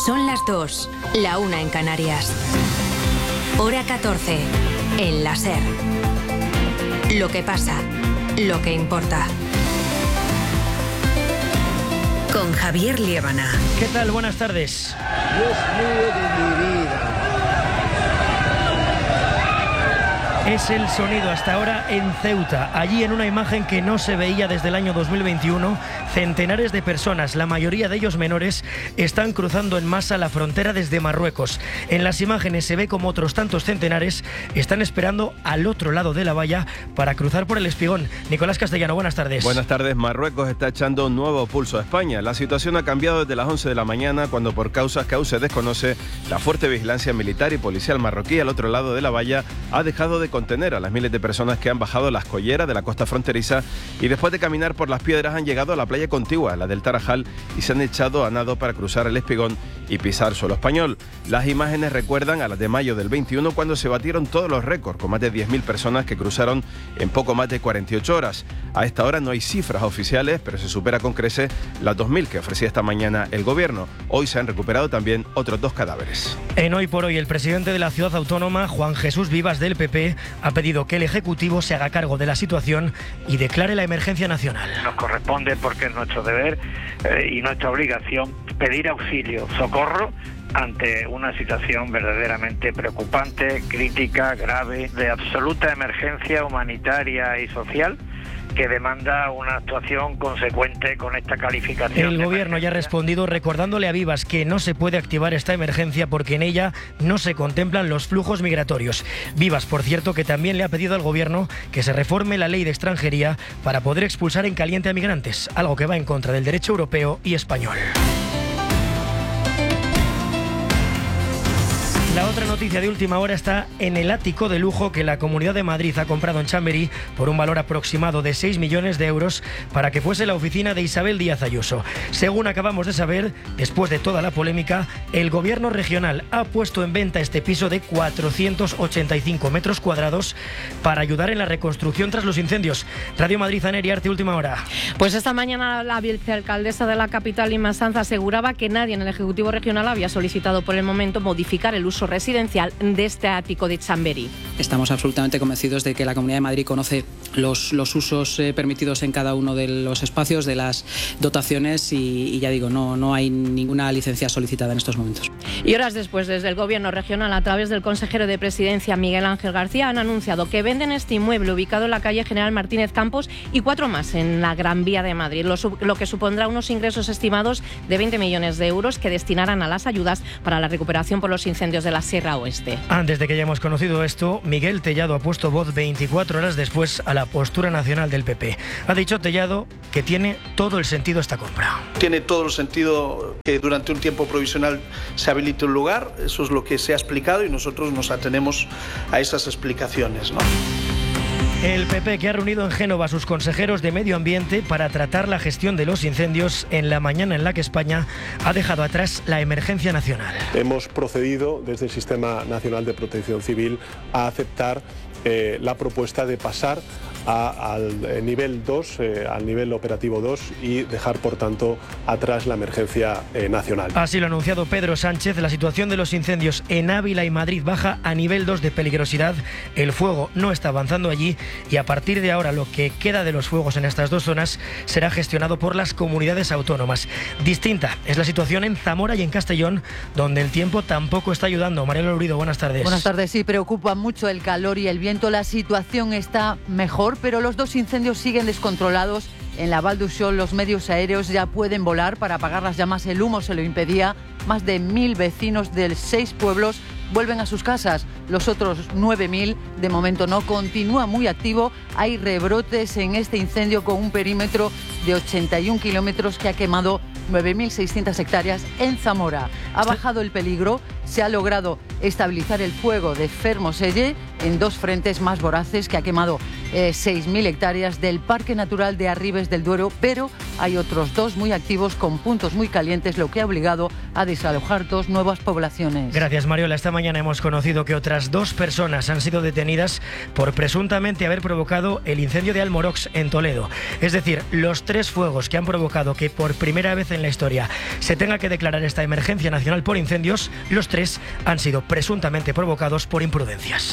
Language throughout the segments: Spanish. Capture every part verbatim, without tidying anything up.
Son las dos, la una en Canarias. Hora catorce, en la SER. Lo que pasa, lo que importa. Con Javier Liébana. ¿Qué tal? Buenas tardes. Dios mío de mi vida. Es el sonido hasta ahora en Ceuta. Allí, en una imagen que no se veía desde el año dos mil veintiuno, centenares de personas, la mayoría de ellos menores, están cruzando en masa la frontera desde Marruecos. En las imágenes se ve como otros tantos centenares están esperando al otro lado de la valla para cruzar por el Espigón. Nicolás Castellano, buenas tardes. Buenas tardes. Marruecos está echando un nuevo pulso a España. La situación ha cambiado desde las once de la mañana, cuando por causas que aún se desconoce, la fuerte vigilancia militar y policial marroquí al otro lado de la valla ha dejado de contener a las miles de personas que han bajado las colleras de la costa fronteriza y después de caminar por las piedras han llegado a la playa contigua, la del Tarajal, y se han echado a nado para cruzar el Espigón y pisar suelo español. Las imágenes recuerdan a las de mayo del veintiuno, cuando se batieron todos los récords, con más de diez mil personas que cruzaron en poco más de cuarenta y ocho horas. A esta hora no hay cifras oficiales, pero se supera con creces las dos mil que ofrecía esta mañana el gobierno. Hoy se han recuperado también otros dos cadáveres. En Hoy por Hoy, el presidente de la ciudad autónoma, Juan Jesús Vivas, del P P, ha pedido que el Ejecutivo se haga cargo de la situación y declare la emergencia nacional. Nos corresponde, porque es nuestro deber eh, y nuestra obligación, pedir auxilio, socorro ante una situación verdaderamente preocupante, crítica, grave, de absoluta emergencia humanitaria y social, que demanda una actuación consecuente con esta calificación. El gobierno ya ha respondido recordándole a Vivas que no se puede activar esta emergencia porque en ella no se contemplan los flujos migratorios. Vivas, por cierto, que también le ha pedido al gobierno que se reforme la ley de extranjería para poder expulsar en caliente a migrantes, algo que va en contra del derecho europeo y español. La otra noticia de última hora está en el ático de lujo que la Comunidad de Madrid ha comprado en Chamberí por un valor aproximado de seis millones de euros para que fuese la oficina de Isabel Díaz Ayuso. Según acabamos de saber, después de toda la polémica, el gobierno regional ha puesto en venta este piso de cuatrocientos ochenta y cinco metros cuadrados para ayudar en la reconstrucción tras los incendios. Radio Madrid, Aneria Arte, última hora. Pues esta mañana la vicealcaldesa de la capital, Inma Sanz, aseguraba que nadie en el Ejecutivo Regional había solicitado por el momento modificar el uso residencial de este ático de Chamberí. Estamos absolutamente convencidos de que la Comunidad de Madrid conoce los, los usos eh, permitidos en cada uno de los espacios, de las dotaciones y, y ya digo, no, no hay ninguna licencia solicitada en estos momentos. Y horas después, desde el Gobierno regional, a través del consejero de Presidencia, Miguel Ángel García, han anunciado que venden este inmueble ubicado en la calle General Martínez Campos y cuatro más en la Gran Vía de Madrid, lo, lo que supondrá unos ingresos estimados de veinte millones de euros que destinarán a las ayudas para la recuperación por los incendios de la Sierra Oeste. Antes de que hayamos conocido esto, Miguel Tellado ha puesto voz veinticuatro horas después a la postura nacional del P P. Ha dicho Tellado que tiene todo el sentido esta compra. Tiene todo el sentido que durante un tiempo provisional se habilite un lugar, eso es lo que se ha explicado y nosotros nos atenemos a esas explicaciones, ¿no? El P P, que ha reunido en Génova a sus consejeros de Medio Ambiente para tratar la gestión de los incendios en la mañana en la que España ha dejado atrás la emergencia nacional. Hemos procedido desde el Sistema Nacional de Protección Civil a aceptar eh, la propuesta de pasar A, al nivel dos, eh, al nivel operativo dos y dejar, por tanto, atrás la emergencia eh, nacional. Así lo ha anunciado Pedro Sánchez. La situación de los incendios en Ávila y Madrid baja a nivel dos de peligrosidad. El fuego no está avanzando allí y a partir de ahora lo que queda de los fuegos en estas dos zonas será gestionado por las comunidades autónomas. Distinta es la situación en Zamora y en Castellón, donde el tiempo tampoco está ayudando. Mariela Lurido, buenas tardes. Buenas tardes. Sí, preocupa mucho el calor y el viento. La situación está mejor, pero los dos incendios siguen descontrolados. En la Val d'Uixó los medios aéreos ya pueden volar para apagar las llamas. El humo se lo impedía. Más de mil vecinos de seis pueblos vuelven a sus casas. Los otros nueve mil de momento no. Continúa muy activo. Hay rebrotes en este incendio con un perímetro de ochenta y un kilómetros que ha quemado nueve mil seiscientas hectáreas en Zamora. Ha bajado el peligro se ha logrado estabilizar el fuego de Fermoselle en dos frentes más voraces que ha quemado eh, seis mil hectáreas del Parque Natural de Arribes del Duero, pero hay otros dos muy activos con puntos muy calientes, lo que ha obligado a desalojar dos nuevas poblaciones. Gracias, Mariola. Esta mañana hemos conocido que otras dos personas han sido detenidas por presuntamente haber provocado el incendio de Almorox en Toledo. Es decir, los tres fuegos que han provocado que por primera vez en la historia se tenga que declarar esta emergencia nacional por incendios, los tres han sido presuntamente provocados por imprudencias.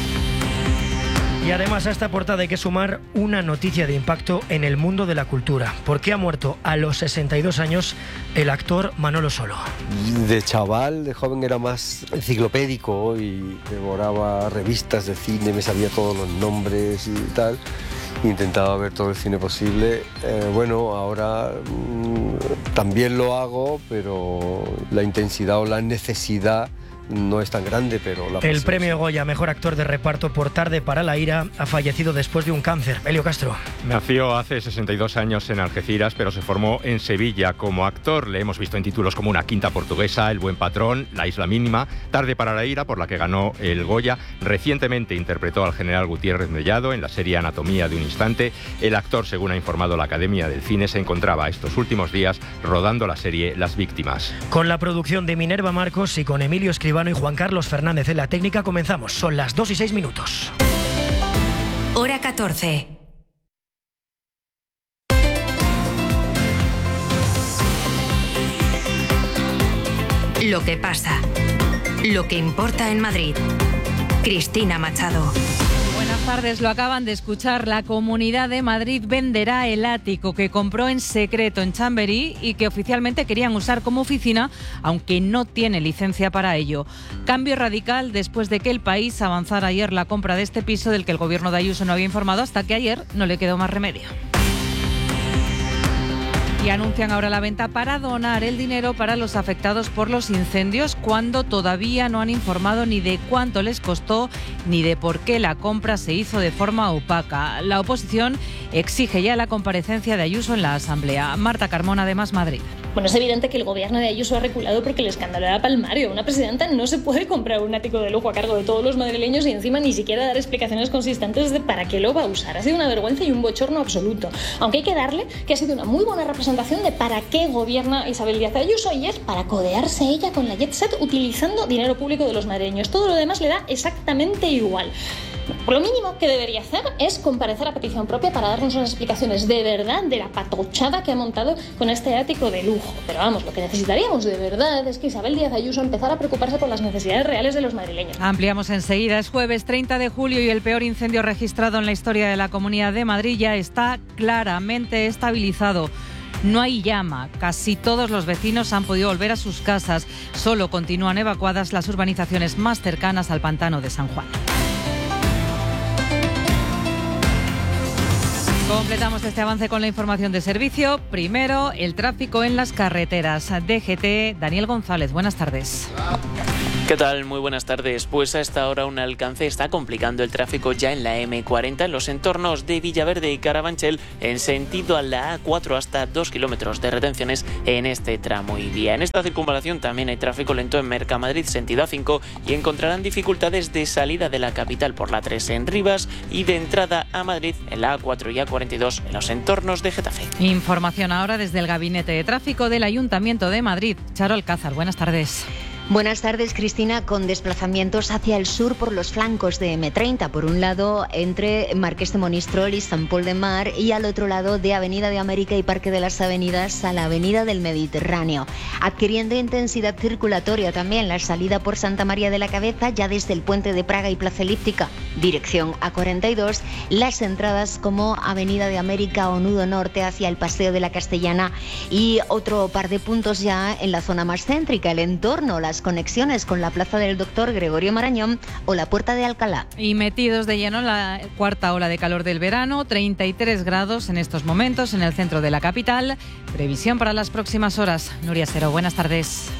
Y además a esta portada hay que sumar una noticia de impacto en el mundo de la cultura, porque ha muerto a los sesenta y dos años el actor Manolo Solo. De chaval, de joven era más enciclopédico y devoraba revistas de cine, me sabía todos los nombres y tal. Intentaba ver todo el cine posible. Eh, bueno, ahora mmm, también lo hago, pero la intensidad o la necesidad no es tan grande, pero la El premio Goya Mejor Actor de Reparto por Tarde para la Ira ha fallecido después de un cáncer. Elio Castro. Nació hace sesenta y dos años en Algeciras, pero se formó en Sevilla como actor. Le hemos visto en títulos como Una quinta portuguesa, El buen patrón, La isla mínima, Tarde para la Ira, por la que ganó el Goya. Recientemente interpretó al general Gutiérrez Mellado en la serie Anatomía de un instante. El actor, según ha informado la Academia del Cine, se encontraba estos últimos días rodando la serie Las víctimas. Con la producción de Minerva Marcos y con Emilio Escribano y Juan Carlos Fernández en la técnica comenzamos. Son las dos y seis minutos. Hora catorce. Lo que pasa. Lo que importa en Madrid. Cristina Machado. Buenas tardes, lo acaban de escuchar. La Comunidad de Madrid venderá el ático que compró en secreto en Chamberí y que oficialmente querían usar como oficina, aunque no tiene licencia para ello. Cambio radical después de que El País avanzara ayer la compra de este piso del que el gobierno de Ayuso no había informado hasta que ayer no le quedó más remedio. Y anuncian ahora la venta para donar el dinero para los afectados por los incendios cuando todavía no han informado ni de cuánto les costó ni de por qué la compra se hizo de forma opaca. La oposición exige ya la comparecencia de Ayuso en la Asamblea. Marta Carmona, de Más Madrid. Bueno, es evidente que el gobierno de Ayuso ha reculado porque el escándalo era palmario. Una presidenta no se puede comprar un ático de lujo a cargo de todos los madrileños y encima ni siquiera dar explicaciones consistentes de para qué lo va a usar. Ha sido una vergüenza y un bochorno absoluto. Aunque hay que darle que ha sido una muy buena representación de para qué gobierna Isabel Díaz Ayuso, y es para codearse ella con la jet set utilizando dinero público de los madrileños. Todo lo demás le da exactamente igual. Lo mínimo que debería hacer es comparecer a petición propia para darnos unas explicaciones de verdad de la patochada que ha montado con este ático de lujo. Pero vamos, lo que necesitaríamos de verdad es que Isabel Díaz Ayuso empezara a preocuparse por las necesidades reales de los madrileños. Ampliamos enseguida. Es jueves treinta de julio y el peor incendio registrado en la historia de la Comunidad de Madrid ya está claramente estabilizado. No hay llama, casi todos los vecinos han podido volver a sus casas. Solo continúan evacuadas las urbanizaciones más cercanas al pantano de San Juan. Completamos este avance con la información de servicio. Primero, el tráfico en las carreteras. D G T, Daniel González, buenas tardes. ¿Qué tal? Muy buenas tardes. Pues a esta hora un alcance está complicando el tráfico ya en la eme cuarenta en los entornos de Villaverde y Carabanchel en sentido a la a cuatro hasta dos kilómetros de retenciones en este tramo y vía. En esta circunvalación también hay tráfico lento en Mercamadrid sentido a cinco y encontrarán dificultades de salida de la capital por la tres en Rivas y de entrada a Madrid en la a cuatro y a cuarenta y dos en los entornos de Getafe. Información ahora desde el Gabinete de Tráfico del Ayuntamiento de Madrid. Charo Alcázar, buenas tardes. Buenas tardes, Cristina, con desplazamientos hacia el sur por los flancos de eme treinta. Por un lado, entre Marqués de Monistrol y San Pol de Mar, y al otro lado, de Avenida de América y Parque de las Avenidas a la Avenida del Mediterráneo. Adquiriendo intensidad circulatoria también la salida por Santa María de la Cabeza, ya desde el Puente de Praga y Plaza Elíptica, dirección a cuarenta y dos, las entradas como Avenida de América o Nudo Norte hacia el Paseo de la Castellana y otro par de puntos ya en la zona más céntrica, el entorno, las conexiones con la Plaza del Doctor Gregorio Marañón o la Puerta de Alcalá. Y metidos de lleno en la cuarta ola de calor del verano, treinta y tres grados en estos momentos en el centro de la capital. Previsión para las próximas horas. Nuria Cero, buenas tardes.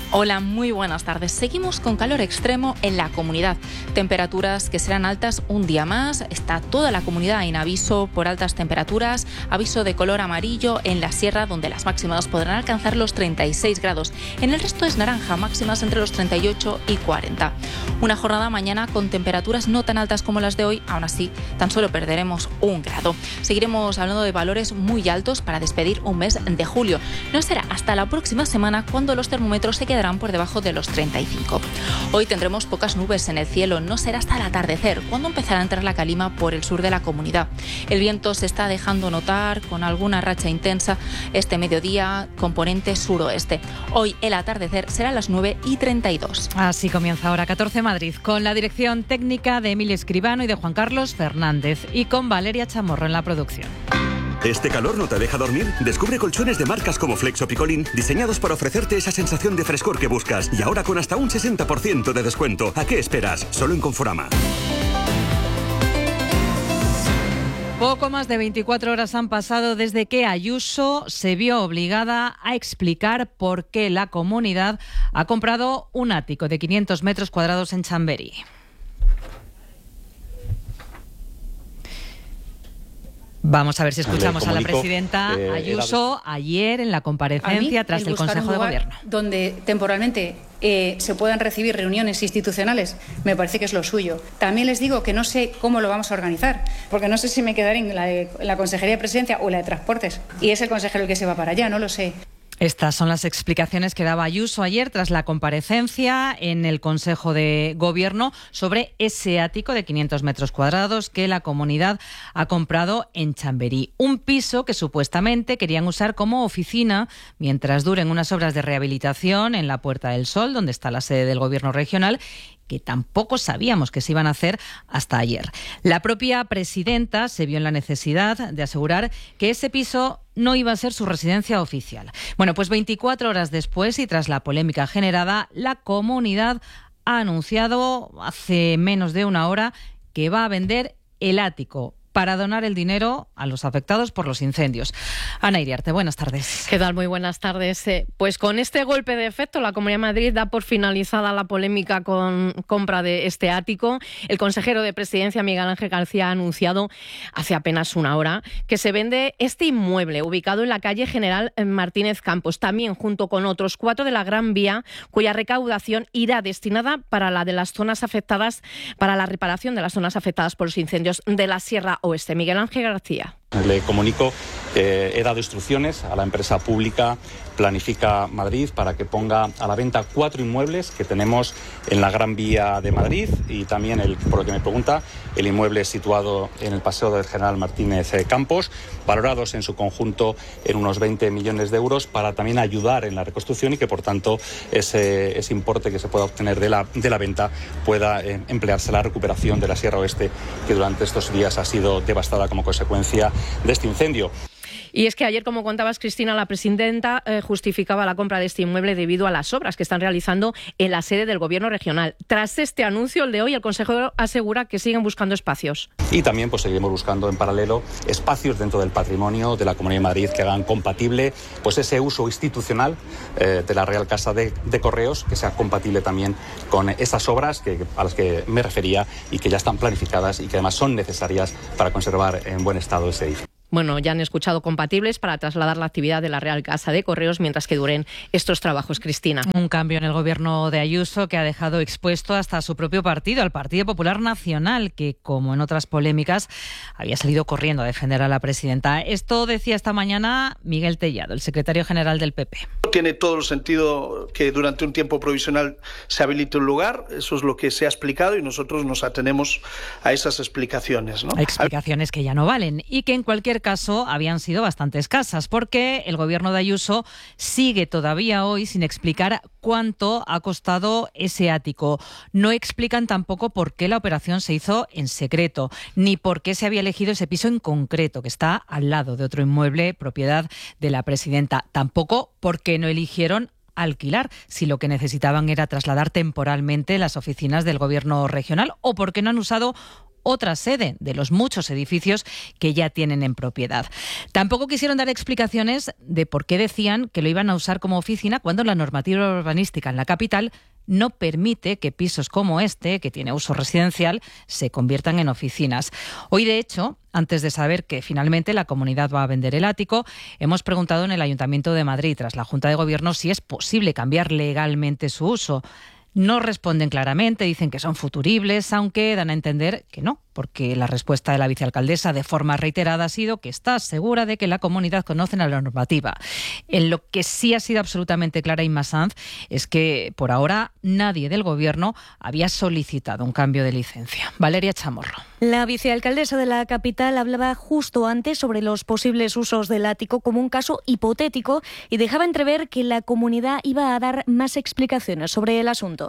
Hola, muy buenas tardes. Seguimos con calor extremo en la comunidad. Temperaturas que serán altas un día más. Está toda la comunidad en aviso por altas temperaturas. Aviso de color amarillo en la sierra, donde las máximas podrán alcanzar los treinta y seis grados. En el resto es naranja, máximas entre los treinta y ocho y cuarenta. Una jornada mañana con temperaturas no tan altas como las de hoy. Aún así, tan solo perderemos un grado. Seguiremos hablando de valores muy altos para despedir un mes de julio. No será hasta la próxima semana cuando los termómetros se queden quedarán por debajo de los treinta y cinco. Hoy tendremos pocas nubes en el cielo, no será hasta el atardecer, cuando empezará a entrar la calima por el sur de la comunidad. El viento se está dejando notar con alguna racha intensa este mediodía, componente suroeste. Hoy el atardecer será a las nueve y treinta y dos. Así comienza Hora catorce Madrid, con la dirección técnica de Emilio Escribano y de Juan Carlos Fernández, y con Valeria Chamorro en la producción. ¿Este calor no te deja dormir? Descubre colchones de marcas como Flex o Picolín, diseñados para ofrecerte esa sensación de frescor que buscas, y ahora con hasta un sesenta por ciento de descuento. ¿A qué esperas? Solo en Conforama. Poco más de veinticuatro horas han pasado desde que Ayuso se vio obligada a explicar por qué la comunidad ha comprado un ático de quinientos metros cuadrados en Chamberí. Vamos a ver si escuchamos comunico, a la presidenta eh, Ayuso era... ayer en la comparecencia tras el, el Consejo de Gobierno. Donde temporalmente eh, se puedan recibir reuniones institucionales, me parece que es lo suyo. También les digo que no sé cómo lo vamos a organizar, porque no sé si me quedaré en la, de, en la Consejería de Presidencia o en la de Transportes. Y es el consejero el que se va para allá, no lo sé. Estas son las explicaciones que daba Ayuso ayer tras la comparecencia en el Consejo de Gobierno sobre ese ático de quinientos metros cuadrados que la comunidad ha comprado en Chamberí. Un piso que supuestamente querían usar como oficina mientras duren unas obras de rehabilitación en la Puerta del Sol, donde está la sede del Gobierno regional, que tampoco sabíamos que se iban a hacer hasta ayer. La propia presidenta se vio en la necesidad de asegurar que ese piso no iba a ser su residencia oficial. Bueno, pues veinticuatro horas después y tras la polémica generada, la comunidad ha anunciado hace menos de una hora que va a vender el ático para donar el dinero a los afectados por los incendios. Ana Iriarte, buenas tardes. ¿Qué tal? Muy buenas tardes. Eh, pues con este golpe de efecto, la Comunidad de Madrid da por finalizada la polémica con compra de este ático. El consejero de Presidencia, Miguel Ángel García, ha anunciado hace apenas una hora que se vende este inmueble ubicado en la calle General Martínez Campos, también junto con otros cuatro de la Gran Vía, cuya recaudación irá destinada para la de las zonas afectadas, para la reparación de las zonas afectadas por los incendios de la Sierra Oeste. Miguel Ángel García. Le comunico que he dado instrucciones a la empresa pública Planifica Madrid para que ponga a la venta cuatro inmuebles que tenemos en la Gran Vía de Madrid y también, el, por lo que me pregunta, el inmueble situado en el Paseo del General Martínez Campos, valorados en su conjunto en unos veinte millones de euros para también ayudar en la reconstrucción y que, por tanto, ese, ese importe que se pueda obtener de la, de la venta pueda eh, emplearse en la recuperación de la Sierra Oeste, que durante estos días ha sido devastada como consecuencia de este incendio. Y es que ayer, como contabas, Cristina, la presidenta eh, justificaba la compra de este inmueble debido a las obras que están realizando en la sede del Gobierno regional. Tras este anuncio, el de hoy, el consejero asegura que siguen buscando espacios. Y también pues seguiremos buscando en paralelo espacios dentro del patrimonio de la Comunidad de Madrid que hagan compatible pues ese uso institucional eh, de la Real Casa de, de Correos, que sea compatible también con esas obras que, a las que me refería y que ya están planificadas y que además son necesarias para conservar en buen estado ese edificio. Bueno, ya han escuchado compatibles para trasladar la actividad de la Real Casa de Correos mientras que duren estos trabajos, Cristina. Un cambio en el gobierno de Ayuso que ha dejado expuesto hasta su propio partido, al Partido Popular Nacional, que, como en otras polémicas, había salido corriendo a defender a la presidenta. Esto decía esta mañana Miguel Tellado, el secretario general del P P. Tiene todo el sentido que durante un tiempo provisional se habilite un lugar, eso es lo que se ha explicado y nosotros nos atenemos a esas explicaciones, ¿no? Explicaciones que ya no valen y que en cualquier caso habían sido bastante escasas, porque el gobierno de Ayuso sigue todavía hoy sin explicar cuánto ha costado ese ático. No explican tampoco por qué la operación se hizo en secreto, ni por qué se había elegido ese piso en concreto, que está al lado de otro inmueble propiedad de la presidenta. Tampoco por qué no eligieron alquilar, si lo que necesitaban era trasladar temporalmente las oficinas del gobierno regional, o por qué no han usado otra sede de los muchos edificios que ya tienen en propiedad. Tampoco quisieron dar explicaciones de por qué decían que lo iban a usar como oficina cuando la normativa urbanística en la capital no permite que pisos como este, que tiene uso residencial, se conviertan en oficinas. Hoy, de hecho, antes de saber que finalmente la comunidad va a vender el ático, hemos preguntado en el Ayuntamiento de Madrid, tras la Junta de Gobierno, si es posible cambiar legalmente su uso. No responden claramente, dicen que son futuribles, aunque dan a entender que no, porque la respuesta de la vicealcaldesa de forma reiterada ha sido que está segura de que la comunidad conoce la normativa. En lo que sí ha sido absolutamente clara Inma Sanz es que por ahora nadie del Gobierno había solicitado un cambio de licencia. Valeria Chamorro. La vicealcaldesa de la capital hablaba justo antes sobre los posibles usos del ático como un caso hipotético y dejaba entrever que la comunidad iba a dar más explicaciones sobre el asunto.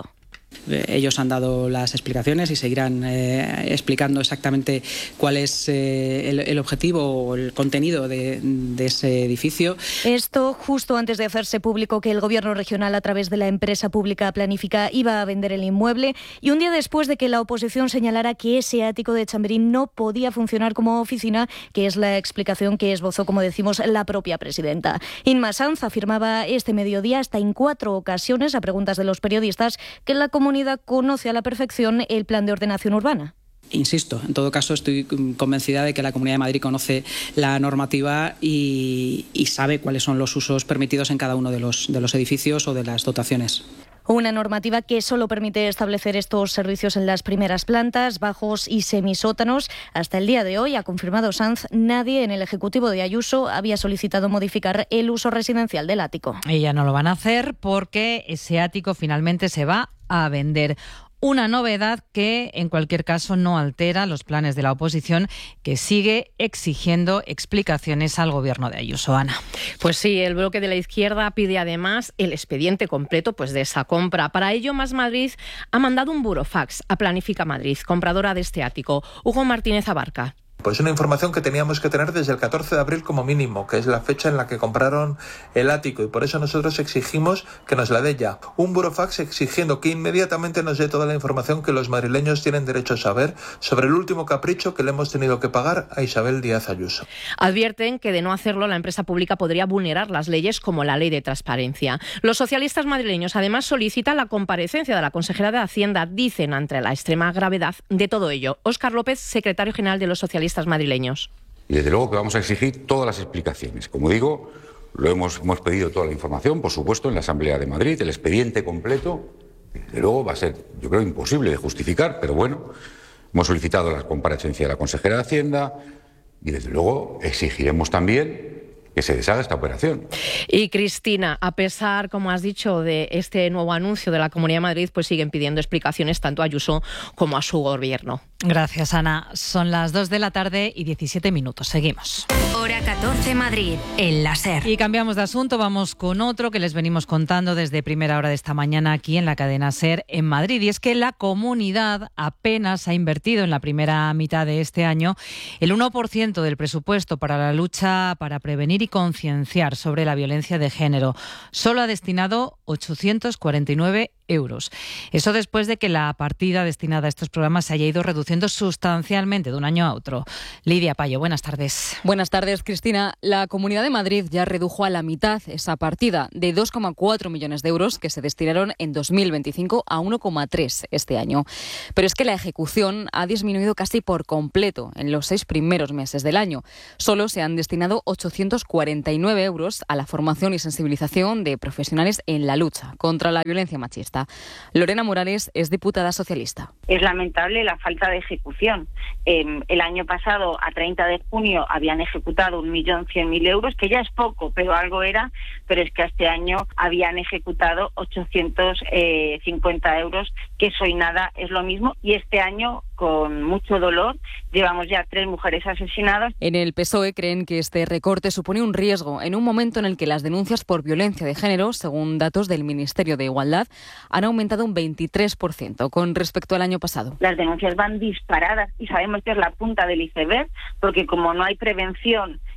Ellos han dado las explicaciones y seguirán eh, explicando exactamente cuál es eh, el, el objetivo o el contenido de, de ese edificio. Esto justo antes de hacerse público que el Gobierno regional, a través de la empresa pública Planifica, iba a vender el inmueble, y un día después de que la oposición señalara que ese ático de Chamberí no podía funcionar como oficina, que es la explicación que esbozó, como decimos, la propia presidenta. Inma Sanz afirmaba este mediodía, hasta en cuatro ocasiones, a preguntas de los periodistas, que la comunidad conoce a la perfección el plan de ordenación urbana. Insisto, en todo caso estoy convencida de que la Comunidad de Madrid conoce la normativa y, y sabe cuáles son los usos permitidos en cada uno de los, de los edificios o de las dotaciones. Una normativa que solo permite establecer estos servicios en las primeras plantas, bajos y semisótanos. Hasta el día de hoy, ha confirmado Sanz, nadie en el Ejecutivo de Ayuso había solicitado modificar el uso residencial del ático. Y ya no lo van a hacer porque ese ático finalmente se va a vender. Una novedad que, en cualquier caso, no altera los planes de la oposición, que sigue exigiendo explicaciones al Gobierno de Ayuso. Ana. Pues sí, el bloque de la izquierda pide además el expediente completo pues, de esa compra. Para ello, Más Madrid ha mandado un burofax a Planifica Madrid, compradora de este ático. Hugo Martínez Abarca. Pues una información que teníamos que tener desde el catorce de abril como mínimo, que es la fecha en la que compraron el ático, y por eso nosotros exigimos que nos la dé ya. Un burofax exigiendo que inmediatamente nos dé toda la información que los madrileños tienen derecho a saber sobre el último capricho que le hemos tenido que pagar a Isabel Díaz Ayuso. Advierten que de no hacerlo la empresa pública podría vulnerar las leyes como la Ley de Transparencia. Los socialistas madrileños además solicitan la comparecencia de la consejera de Hacienda, dicen, ante la extrema gravedad de todo ello. Óscar López, secretario general de los socialistas madrileños. Y desde luego que vamos a exigir todas las explicaciones. Como digo, lo hemos, hemos pedido toda la información, por supuesto, en la Asamblea de Madrid, el expediente completo. Desde luego va a ser, yo creo, imposible de justificar, pero bueno, hemos solicitado la comparecencia de la consejera de Hacienda y desde luego exigiremos también que se deshaga esta operación. Y Cristina, a pesar, como has dicho, de este nuevo anuncio de la Comunidad de Madrid, pues siguen pidiendo explicaciones tanto a Ayuso como a su gobierno. Gracias, Ana. Son las dos de la tarde y diecisiete minutos. Seguimos. Hora catorce Madrid, en la SER. Y cambiamos de asunto, vamos con otro que les venimos contando desde primera hora de esta mañana aquí en la cadena SER en Madrid. Y es que la comunidad apenas ha invertido en la primera mitad de este año el uno por ciento del presupuesto para la lucha para prevenir y concienciar sobre la violencia de género. Solo ha destinado ochocientos cuarenta y nueve euros. Eso después de que la partida destinada a estos programas se haya ido reduciendo sustancialmente de un año a otro. Lidia Payo, buenas tardes. Buenas tardes, Cristina. La Comunidad de Madrid ya redujo a la mitad esa partida de dos coma cuatro millones de euros que se destinaron en dos mil veinticinco a uno coma tres este año. Pero es que la ejecución ha disminuido casi por completo en los seis primeros meses del año. Solo se han destinado ochocientos cuarenta y nueve euros a la formación y sensibilización de profesionales en la lucha contra la violencia machista. Lorena Morales es diputada socialista. Es lamentable la falta de ejecución. Eh, el año pasado, a treinta de junio, habían ejecutado un millón cien mil euros, que ya es poco, pero algo era, pero es que este año habían ejecutado ochocientos cincuenta euros, que eso y nada es lo mismo, y este año, con mucho dolor, llevamos ya tres mujeres asesinadas. En el P S O E creen que este recorte supone un riesgo en un momento en el que las denuncias por violencia de género, según datos del Ministerio de Igualdad, han aumentado un veintitrés por ciento con respecto al año pasado. Las denuncias van disparadas y sabemos que es la punta del iceberg, porque como no hay prevención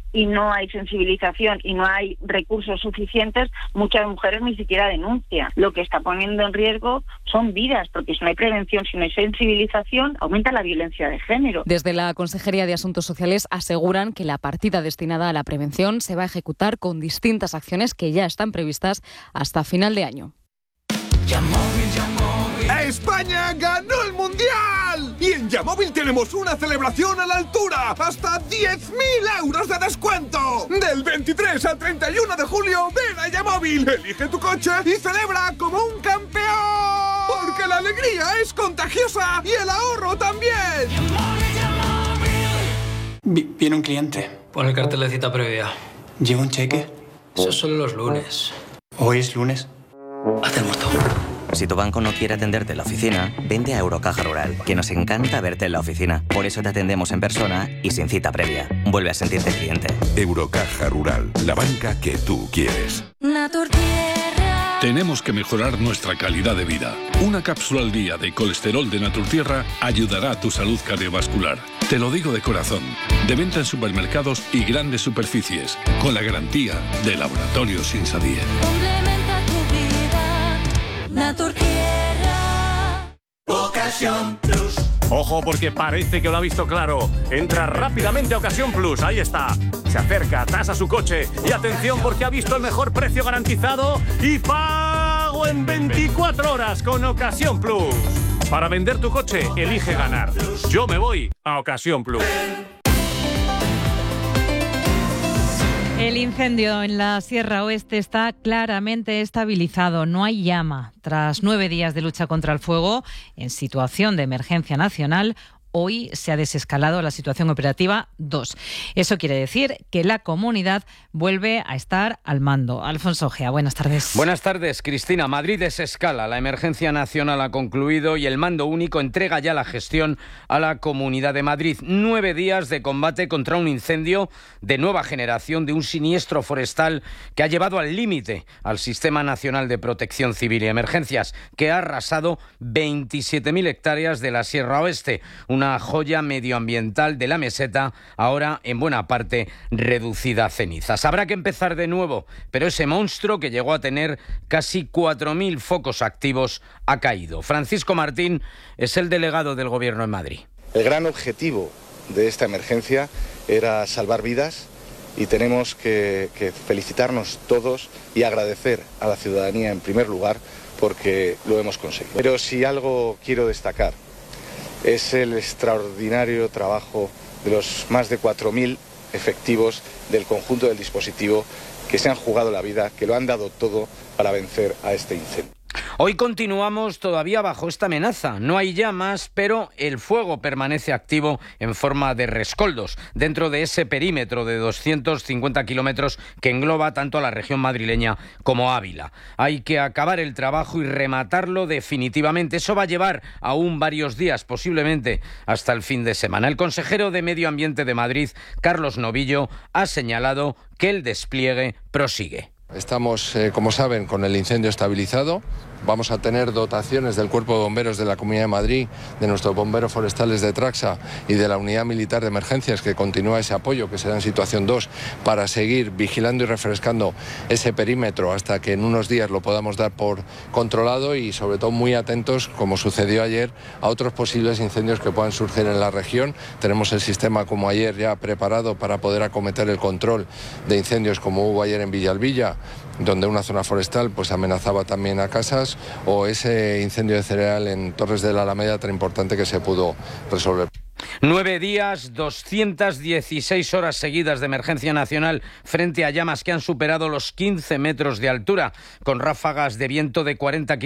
y no hay sensibilización y no hay recursos suficientes, muchas mujeres ni siquiera denuncian. Lo que está poniendo en riesgo son vidas, porque si no hay prevención, si no hay sensibilización, aumenta la violencia de género. Desde la Consejería de Asuntos Sociales aseguran que la partida destinada a la prevención se va a ejecutar con distintas acciones que ya están previstas hasta final de año. ¡España ganó el Mundial! Y en Yamóvil tenemos una celebración a la altura. ¡Hasta diez mil euros de descuento! Del veintitrés al treinta y uno de julio, ven a Yamóvil, elige tu coche y celebra como un campeón. Porque la alegría es contagiosa y el ahorro también. Vi- Viene un cliente. Pon el cartel de cita previa. ¿Lleva un cheque? Eso solo los lunes. ¿Hoy es lunes? Haz el muerto. Si tu banco no quiere atenderte en la oficina, vente a Eurocaja Rural, que nos encanta verte en la oficina. Por eso te atendemos en persona y sin cita previa. Vuelve a sentirte cliente. Eurocaja Rural, la banca que tú quieres. Naturtierra. Tenemos que mejorar nuestra calidad de vida. Una cápsula al día de colesterol de Naturtierra ayudará a tu salud cardiovascular. Te lo digo de corazón. De venta en supermercados y grandes superficies, con la garantía de Laboratorios Insadir. Complementa tu vida. Naturtierra. Ocasión Plus. Ojo, porque parece que lo ha visto claro. Entra rápidamente a Ocasión Plus, ahí está. Se acerca, tasa su coche y atención porque ha visto el mejor precio garantizado y pago en veinticuatro horas con Ocasión Plus. Para vender tu coche, elige ganar. Yo me voy a Ocasión Plus. El incendio en la Sierra Oeste está claramente estabilizado, no hay llama. Tras nueve días de lucha contra el fuego, en situación de emergencia nacional, hoy se ha desescalado la situación operativa dos. Eso quiere decir que la comunidad vuelve a estar al mando. Alfonso Ojea, buenas tardes. Buenas tardes, Cristina. Madrid desescala. La emergencia nacional ha concluido y el mando único entrega ya la gestión a la Comunidad de Madrid. Nueve días de combate contra un incendio de nueva generación, de un siniestro forestal que ha llevado al límite al Sistema Nacional de Protección Civil y Emergencias, que ha arrasado veintisiete mil hectáreas de la Sierra Oeste. Un Una joya medioambiental de la meseta, ahora en buena parte reducida a cenizas. Habrá que empezar de nuevo, pero ese monstruo que llegó a tener casi cuatro mil focos activos ha caído. Francisco Martín es el delegado del Gobierno en Madrid. El gran objetivo de esta emergencia era salvar vidas y tenemos que, que felicitarnos todos y agradecer a la ciudadanía en primer lugar porque lo hemos conseguido. Pero si algo quiero destacar es el extraordinario trabajo de los más de cuatro mil efectivos del conjunto del dispositivo que se han jugado la vida, que lo han dado todo para vencer a este incendio. Hoy continuamos todavía bajo esta amenaza. No hay llamas, pero el fuego permanece activo en forma de rescoldos dentro de ese perímetro de doscientos cincuenta kilómetros que engloba tanto a la región madrileña como a Ávila. Hay que acabar el trabajo y rematarlo definitivamente. Eso va a llevar aún varios días, posiblemente hasta el fin de semana. El consejero de Medio Ambiente de Madrid, Carlos Novillo, ha señalado que el despliegue prosigue. Estamos, eh, como saben, con el incendio estabilizado. Vamos a tener dotaciones del Cuerpo de Bomberos de la Comunidad de Madrid, de nuestros bomberos forestales de Traxa y de la Unidad Militar de Emergencias, que continúa ese apoyo, que será en situación dos, para seguir vigilando y refrescando ese perímetro hasta que en unos días lo podamos dar por controlado y, sobre todo, muy atentos, como sucedió ayer, a otros posibles incendios que puedan surgir en la región. Tenemos el sistema, como ayer, ya preparado para poder acometer el control de incendios como hubo ayer en Villalbilla, donde una zona forestal pues amenazaba también a casas, o ese incendio de cereal en Torres de la Alameda tan importante que se pudo resolver. Nueve días, doscientas dieciséis horas seguidas de emergencia nacional frente a llamas que han superado los quince metros de altura, con ráfagas de viento de cuarenta kilómetros